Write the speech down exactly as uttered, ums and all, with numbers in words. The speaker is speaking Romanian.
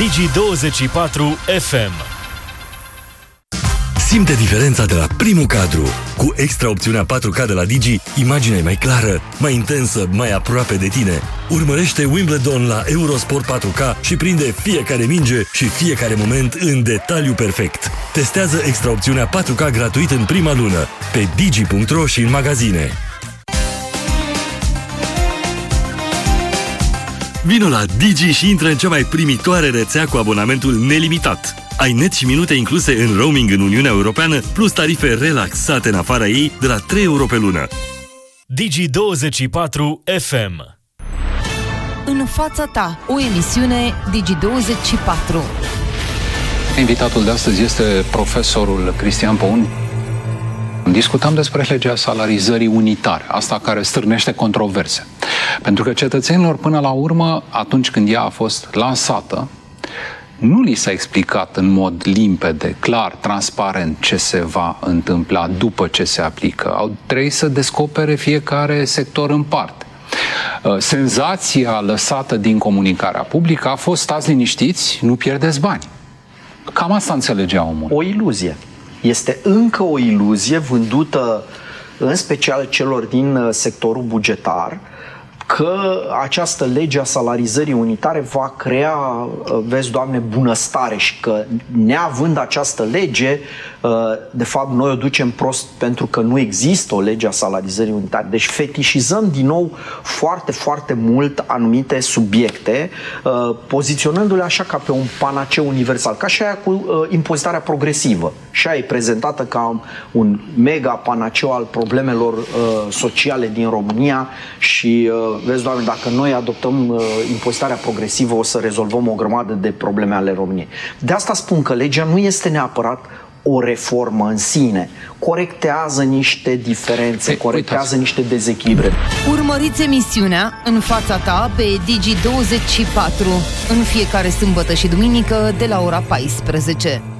Digi douăzeci și patru F M. Simte diferența de la primul cadru. Cu extra opțiunea patru K de la Digi, imaginea e mai clară, mai intensă, mai aproape de tine. Urmărește Wimbledon la Eurosport patru K și prinde fiecare minge și fiecare moment în detaliu perfect. Testează extra opțiunea patru K gratuit în prima lună pe digi punct ro și în magazine. Vino la Digi și intră în cea mai primitoare rețea cu abonamentul nelimitat. Ai net și minute incluse în roaming în Uniunea Europeană, plus tarife relaxate în afara ei de la trei euro pe lună. Digi douăzeci și patru F M. În fața ta, o emisiune Digi douăzeci și patru. Invitatul de astăzi este profesorul Cristian Păun. Discutăm despre legea salarizării unitare, asta care stârnește controverse. Pentru că cetățenilor, până la urmă, atunci când ea a fost lansată, nu li s-a explicat în mod limpede, clar, transparent ce se va întâmpla după ce se aplică. Au trebuit să descopere fiecare sector în parte. Senzația lăsată din comunicarea publică a fost: stați liniștiți, nu pierdeți bani. Cam asta înțelegea omul. O iluzie. Este încă o iluzie vândută în special celor din sectorul bugetar, că această lege a salarizării unitare va crea, vezi, Doamne, bunăstare și că neavând această lege, de fapt, noi o ducem prost pentru că nu există o lege a salarizării unitare. Deci fetișizăm din nou foarte, foarte mult anumite subiecte, poziționându-le așa ca pe un panaceu universal, ca și aia cu impozitarea progresivă. Și aia e prezentată ca un mega panaceu al problemelor sociale din România și vezi, Doamne, dacă noi adoptăm uh, impozitarea progresivă, o să rezolvăm o grămadă de probleme ale României. De asta spun că legea nu este neapărat o reformă în sine. Corectează niște diferențe, Ei, corectează uitați. niște dezechilibre. Urmăriți emisiunea În fața ta pe Digi douăzeci și patru în fiecare sâmbătă și duminică de la ora paisprezece.